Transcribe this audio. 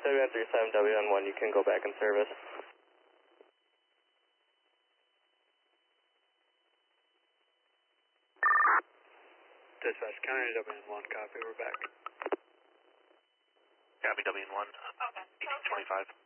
WN37, WN1, you can go back in service. Dispatch, counter WN1, copy, we're back. Copy WN1, 1825.